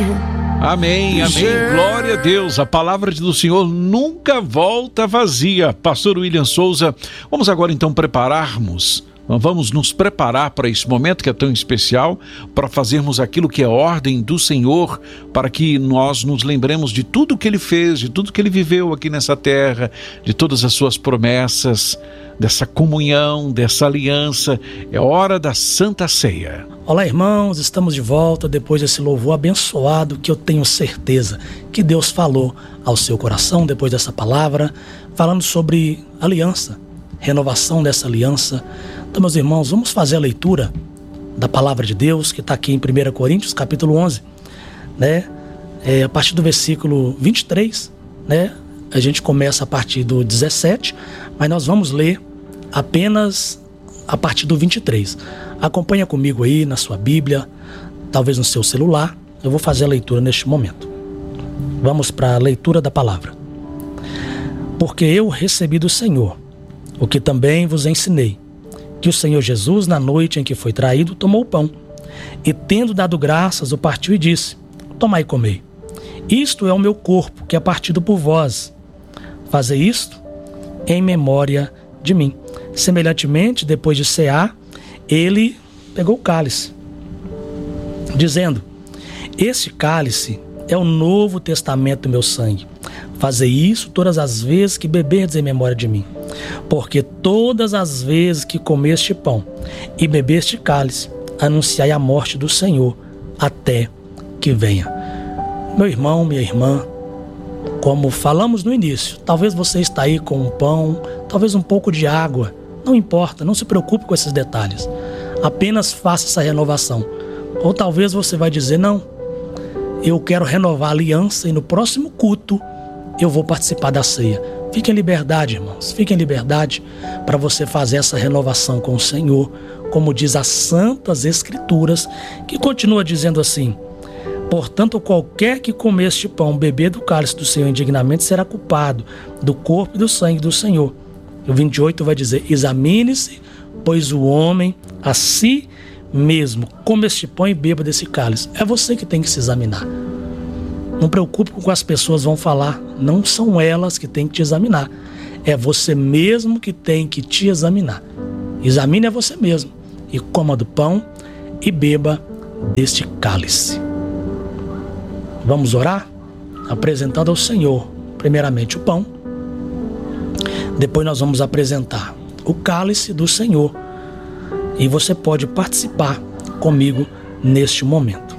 Amém, amém, glória a Deus, a palavra do Senhor nunca volta vazia. Pastor William Souza, vamos agora então vamos nos preparar para esse momento que é tão especial, para fazermos aquilo que é ordem do Senhor, para que nós nos lembremos de tudo que Ele fez, de tudo que Ele viveu aqui nessa terra, de todas as suas promessas, dessa comunhão, dessa aliança. É hora da Santa Ceia. Olá, irmãos, estamos de volta depois desse louvor abençoado que eu tenho certeza que Deus falou ao seu coração depois dessa palavra, falando sobre aliança, renovação dessa aliança. Então, meus irmãos, vamos fazer a leitura da palavra de Deus que está aqui em 1 Coríntios, capítulo 11, né? A partir do versículo 23, né? A gente começa a partir do 17, mas nós vamos ler apenas a partir do 23. Acompanha comigo aí na sua Bíblia, talvez no seu celular. Eu vou fazer a leitura neste momento. Vamos para a leitura da palavra. Porque eu recebi do Senhor o que também vos ensinei, que o Senhor Jesus, na noite em que foi traído, tomou o pão, e tendo dado graças, o partiu e disse: tomai e comei. Isto é o meu corpo, que é partido por vós. Fazei isto em memória de mim. Semelhantemente, depois de cear, ele pegou o cálice, dizendo: este cálice é o novo testamento do meu sangue. Fazei isso todas as vezes que beberdes em memória de mim. Porque todas as vezes que comeste pão e bebeste cálice, anunciai a morte do Senhor até que venha. Meu irmão, minha irmã, como falamos no início, talvez você está aí com um pão, talvez um pouco de água. Não importa, não se preocupe com esses detalhes. Apenas faça essa renovação. Ou talvez você vai dizer: não, eu quero renovar a aliança e no próximo culto eu vou participar da ceia. Fique em liberdade, irmãos. Fique em liberdade para você fazer essa renovação com o Senhor, como diz as Santas Escrituras, que continua dizendo assim: portanto, qualquer que comer este pão, beber do cálice do Senhor indignamente, será culpado do corpo e do sangue do Senhor. O 28 vai dizer: examine-se, pois o homem a si mesmo come este pão e beba desse cálice. É você que tem que se examinar. Não preocupe com o que as pessoas vão falar. Não são elas que têm que te examinar. É você mesmo que tem que te examinar. Examine a você mesmo e coma do pão e beba deste cálice. Vamos orar? Apresentando ao Senhor, primeiramente, o pão. Depois nós vamos apresentar o cálice do Senhor. E você pode participar comigo neste momento.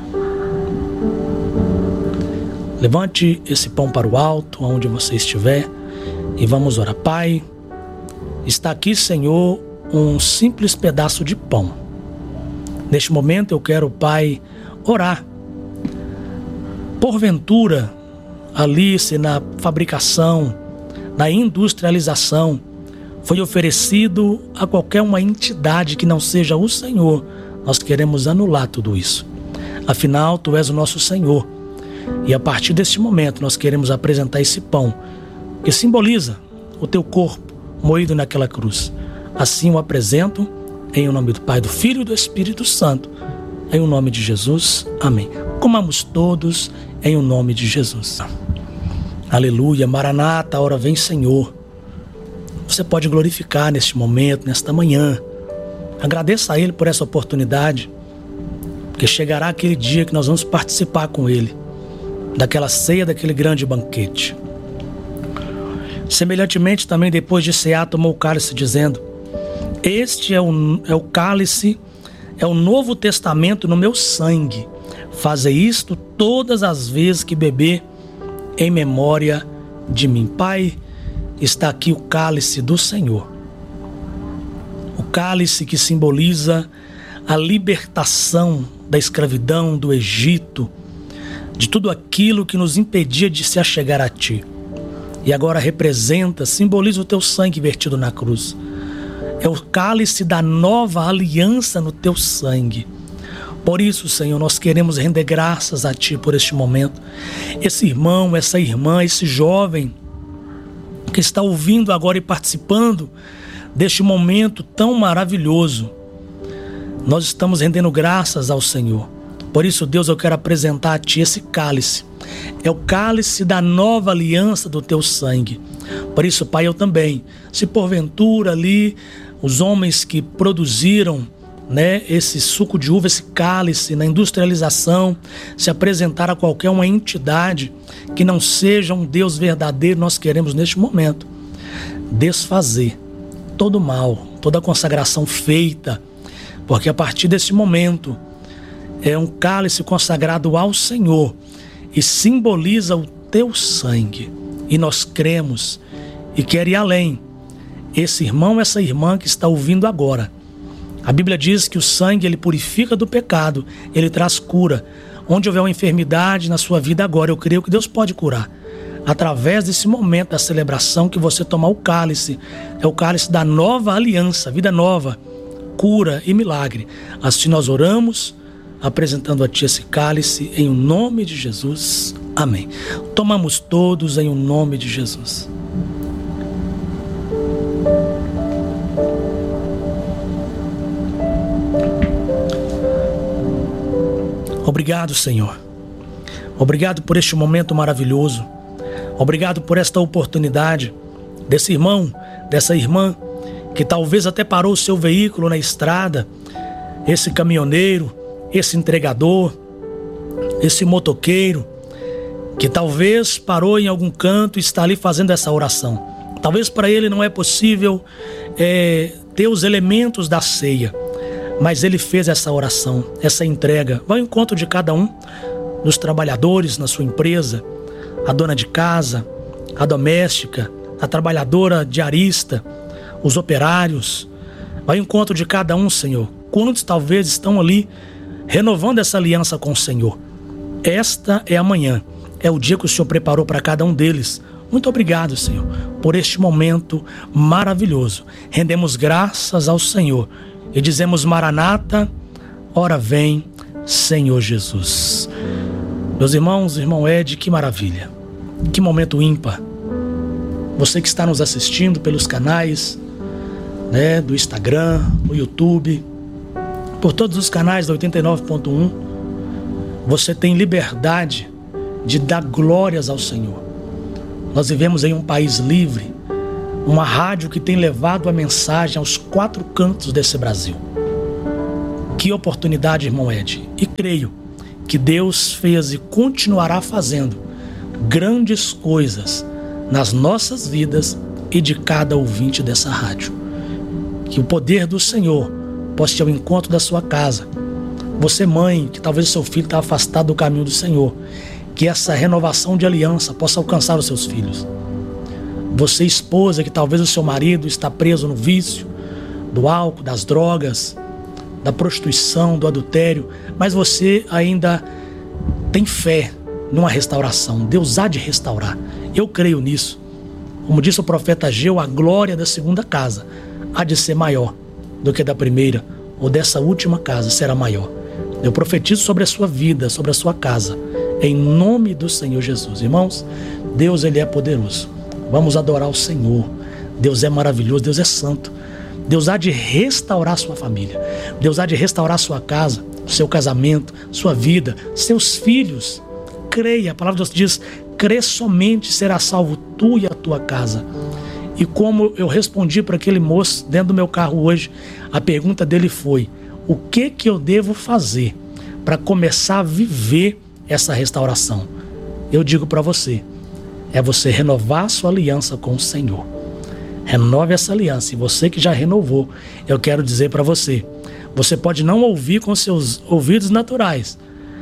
Levante esse pão para o alto, onde você estiver, e vamos orar. Pai, está aqui, Senhor, um simples pedaço de pão. Neste momento eu quero, Pai, orar. Porventura, ali, se na fabricação, na industrialização, foi oferecido a qualquer uma entidade que não seja o Senhor, nós queremos anular tudo isso. Afinal, Tu és o nosso Senhor. E a partir deste momento nós queremos apresentar esse pão, que simboliza o Teu corpo moído naquela cruz. Assim o apresento, em nome do Pai, do Filho e do Espírito Santo. Em o nome de Jesus, amém. Comamos todos em o nome de Jesus. Aleluia, Maranata, a hora vem, Senhor. Você pode glorificar neste momento, nesta manhã. Agradeça a Ele por essa oportunidade, porque chegará aquele dia que nós vamos participar com Ele daquela ceia, daquele grande banquete. Semelhantemente, também depois de cear, tomou o cálice, dizendo: este é o cálice, é o novo testamento no meu sangue. Fazei isto todas as vezes que beber, em memória de mim. Pai, está aqui o cálice do Senhor. O cálice que simboliza a libertação da escravidão do Egito, de tudo aquilo que nos impedia de se achegar a Ti. E agora representa, simboliza o Teu sangue vertido na cruz. É o cálice da nova aliança no Teu sangue. Por isso, Senhor, nós queremos render graças a Ti por este momento. Esse irmão, essa irmã, esse jovem que está ouvindo agora e participando deste momento tão maravilhoso, nós estamos rendendo graças ao Senhor, Por isso, Deus, eu quero apresentar a Ti esse cálice. É o cálice da nova aliança do Teu sangue. Por isso, Pai, eu também, se porventura ali os homens que produziram, esse suco de uva, esse cálice na industrialização, se apresentar a qualquer uma entidade que não seja um Deus verdadeiro, nós queremos neste momento desfazer todo o mal, toda a consagração feita, porque a partir desse momento é um cálice consagrado ao Senhor e simboliza o Teu sangue. E nós cremos e quer ir além. Esse irmão, essa irmã que está ouvindo agora, a Bíblia diz que o sangue, ele purifica do pecado, ele traz cura. Onde houver uma enfermidade na sua vida agora, eu creio que Deus pode curar. Através desse momento da celebração que você tomar o cálice, é o cálice da nova aliança, vida nova, cura e milagre. Assim nós oramos, apresentando a Ti esse cálice em nome de Jesus. Amém. Tomamos todos em nome de Jesus. Obrigado, Senhor. Obrigado por este momento maravilhoso. Obrigado por esta oportunidade desse irmão, dessa irmã que talvez até parou o seu veículo na estrada, esse caminhoneiro, esse entregador, esse motoqueiro, que talvez parou em algum canto e está ali fazendo essa oração. Talvez para ele não é possível ter os elementos da ceia, mas ele fez essa oração, essa entrega. Vai ao encontro de cada um dos trabalhadores na sua empresa, a dona de casa, a doméstica, a trabalhadora diarista, os operários. Vai ao encontro de cada um, Senhor. Quantos talvez estão ali renovando essa aliança com o Senhor? Esta é a manhã, é o dia que o Senhor preparou para cada um deles. Muito obrigado, Senhor, por este momento maravilhoso. Rendemos graças ao Senhor e dizemos: Maranata, ora vem, Senhor Jesus. Meus irmãos, irmão Ed, que maravilha, que momento ímpar. Você que está nos assistindo pelos canais, do Instagram, no YouTube, por todos os canais da 89.1, você tem liberdade de dar glórias ao Senhor. Nós vivemos em um país livre, uma rádio que tem levado a mensagem aos 4 cantos desse Brasil. Que oportunidade, irmão Ed. E creio que Deus fez e continuará fazendo grandes coisas nas nossas vidas e de cada ouvinte dessa rádio. Que o poder do Senhor possa ir ao encontro da sua casa. Você, mãe, que talvez o seu filho está afastado do caminho do Senhor, que essa renovação de aliança possa alcançar os seus filhos. Você, esposa, que talvez o seu marido está preso no vício do álcool, das drogas, da prostituição, do adultério, mas você ainda tem fé numa restauração. Deus há de restaurar. Eu creio nisso. Como disse o profeta Ageu, a glória da segunda casa há de ser maior do que da primeira, ou dessa última casa será maior. Eu profetizo sobre a sua vida, sobre a sua casa, em nome do Senhor Jesus. Irmãos, Deus, Ele é poderoso. Vamos adorar o Senhor. Deus é maravilhoso, Deus é santo. Deus há de restaurar sua família. Deus há de restaurar sua casa, seu casamento, sua vida, seus filhos. Creia, a palavra de Deus diz: crê somente, será salvo tu e a tua casa. E como eu respondi para aquele moço dentro do meu carro hoje, a pergunta dele foi: o que eu devo fazer para começar a viver essa restauração? Eu digo para você, é você renovar sua aliança com o Senhor. Renove essa aliança. E você que já renovou, eu quero dizer para você, você pode não ouvir com seus ouvidos naturais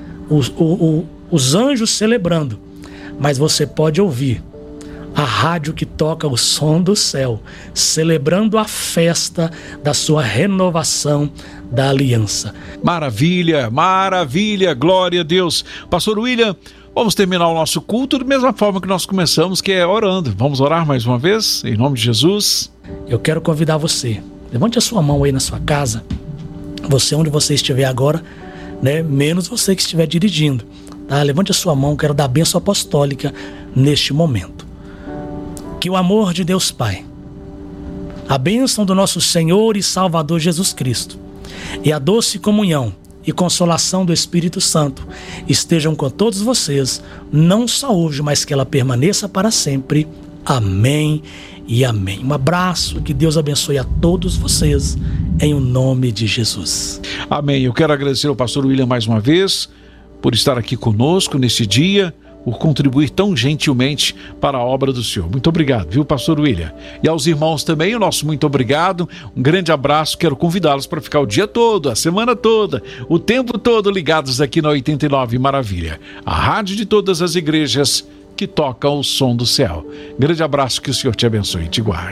os anjos celebrando, mas você pode ouvir a rádio que toca o som do céu, celebrando a festa da sua renovação da aliança. Maravilha, maravilha, glória a Deus. Pastor William, vamos terminar o nosso culto da mesma forma que nós começamos, que é orando. Vamos orar mais uma vez, em nome de Jesus. Eu quero convidar você, levante a sua mão aí na sua casa, você onde você estiver agora, menos você que estiver dirigindo, tá? Levante a sua mão, quero dar a bênção apostólica neste momento. Que o amor de Deus Pai, a bênção do nosso Senhor e Salvador Jesus Cristo e a doce comunhão e consolação do Espírito Santo estejam com todos vocês, não só hoje, mas que ela permaneça para sempre. Amém e amém. Um abraço, que Deus abençoe a todos vocês, em o nome de Jesus. Amém. Eu quero agradecer ao pastor William mais uma vez por estar aqui conosco nesse dia, por contribuir tão gentilmente para a obra do Senhor. Muito obrigado, viu, pastor William? E aos irmãos também, o nosso muito obrigado, um grande abraço. Quero convidá-los para ficar o dia todo, a semana toda, o tempo todo ligados aqui na 89 Maravilha, a rádio de todas as igrejas que tocam o som do céu. Grande abraço, que o Senhor te abençoe e te guarde.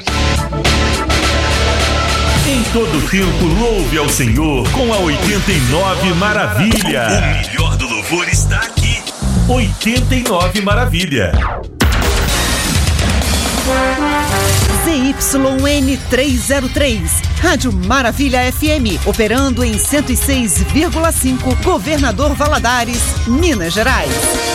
Em todo tempo, louve ao Senhor com a 89 Maravilha. O melhor do louvor está aqui. 89 Maravilha. ZYN 303, Rádio Maravilha FM, operando em 106,5, Governador Valadares, Minas Gerais.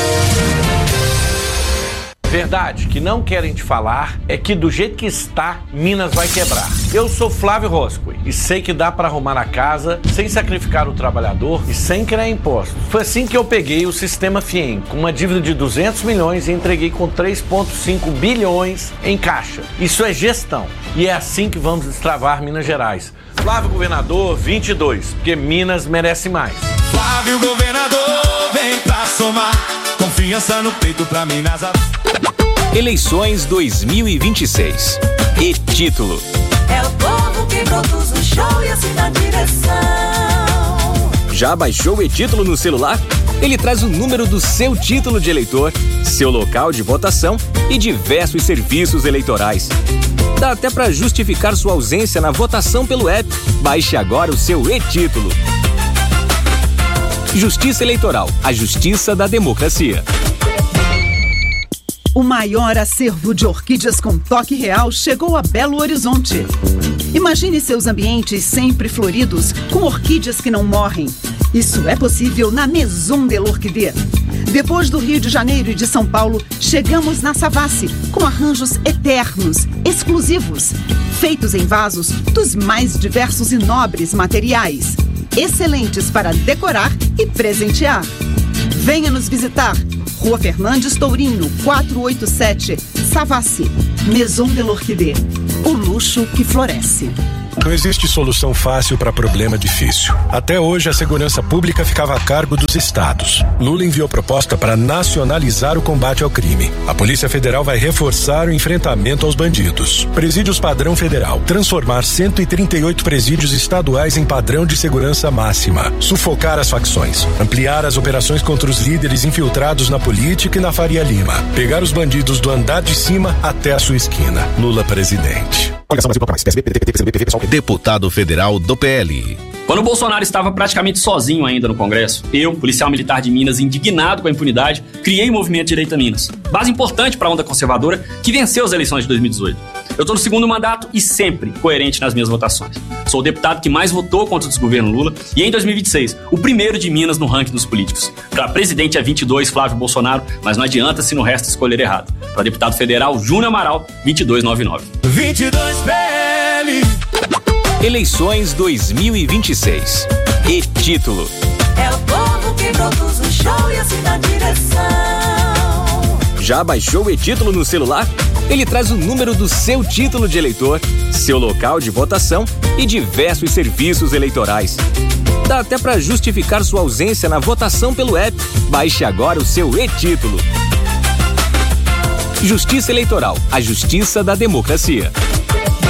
Verdade que não querem te falar é que do jeito que está, Minas vai quebrar. Eu sou Flávio Roscoe e sei que dá para arrumar a casa sem sacrificar o trabalhador e sem criar impostos. Foi assim que eu peguei o Sistema FIEM, com uma dívida de 200 milhões e entreguei com 3,5 bilhões em caixa. Isso é gestão e é assim que vamos destravar Minas Gerais. Flávio Governador 22, porque Minas merece mais. Flávio Governador, vem pra somar, confiança no peito pra Minas. Eleições 2026. E título: é o povo que produz o show e assim dá direção. Já baixou o e-título no celular? Ele traz o número do seu título de eleitor, seu local de votação e diversos serviços eleitorais. Dá até para justificar sua ausência na votação pelo app. Baixe agora o seu e-título. Justiça Eleitoral, a justiça da democracia. O maior acervo de orquídeas com toque real chegou a Belo Horizonte. Imagine seus ambientes sempre floridos, com orquídeas que não morrem. Isso é possível na Maison de l'Orchidée. Depois do Rio de Janeiro e de São Paulo, chegamos na Savassi, com arranjos eternos, exclusivos, feitos em vasos dos mais diversos e nobres materiais, excelentes para decorar e presentear. Venha nos visitar. Rua Fernandes Tourinho, 487, Savassi, Maison de l'Orchidée. O luxo que floresce. Não existe solução fácil para problema difícil. Até hoje, a segurança pública ficava a cargo dos estados. Lula enviou proposta para nacionalizar o combate ao crime. A Polícia Federal vai reforçar o enfrentamento aos bandidos. Presídios padrão federal. Transformar 138 presídios estaduais em padrão de segurança máxima. Sufocar as facções. Ampliar as operações contra os líderes infiltrados na política e na Faria Lima. Pegar os bandidos do andar de cima até a sua esquina. Lula presidente. Deputado federal do PL. Quando o Bolsonaro estava praticamente sozinho ainda no Congresso, eu, policial militar de Minas, indignado com a impunidade, criei o Movimento Direita Minas, base importante para a onda conservadora que venceu as eleições de 2018. Eu estou no segundo mandato e sempre coerente nas minhas votações. Sou o deputado que mais votou contra o desgoverno Lula e, em 2026, o primeiro de Minas no ranking dos políticos. Para presidente é 22, Flávio Bolsonaro, mas não adianta se no resto escolher errado. Para deputado federal, Júnior Amaral, 2299. 22 PL. Eleições 2026. E título: é o povo que produz o show e assim dá direção. Já baixou o e-título no celular? Ele traz o número do seu título de eleitor, seu local de votação e diversos serviços eleitorais. Dá até para justificar sua ausência na votação pelo app. Baixe agora o seu e-título. Justiça Eleitoral, a justiça da democracia.